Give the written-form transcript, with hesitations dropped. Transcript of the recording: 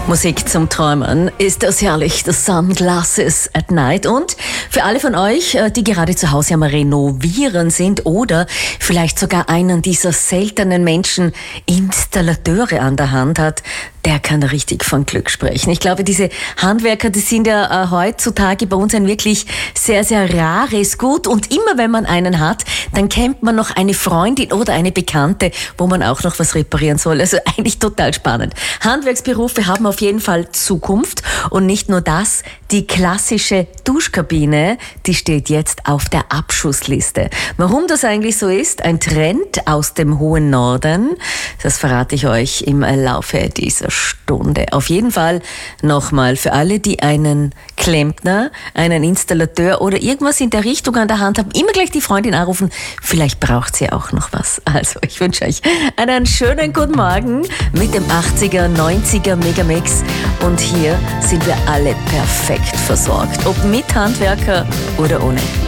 Musik zum Träumen, ist das herrlich, das Sunglasses at Night. Und für alle von euch, die gerade zu Hause am Renovieren sind oder vielleicht sogar einen dieser seltenen Menschen Installateure an der Hand hat, der kann richtig von Glück sprechen. Ich glaube, diese Handwerker, die sind ja heutzutage bei uns ein wirklich sehr, sehr rares Gut. Und immer wenn man einen hat, dann kennt man noch eine Freundin oder eine Bekannte, wo man auch noch was reparieren soll. Also eigentlich total spannend. Handwerksberufe haben auf jeden Fall Zukunft. Und nicht nur das, die klassische Duschkabine, die steht jetzt auf der Abschussliste. Warum das eigentlich so ist, ein Trend aus dem hohen Norden, das verrate ich euch im Laufe dieser Stunde. Auf jeden Fall nochmal für alle, die einen Klempner, einen Installateur oder irgendwas in der Richtung an der Hand haben, immer gleich die Freundin anrufen. Vielleicht braucht sie auch noch was. Also ich wünsche euch einen schönen guten Morgen mit dem 80er, 90er Megamix. Und hier sind wir alle perfekt versorgt. Ob mit Handwerker oder ohne.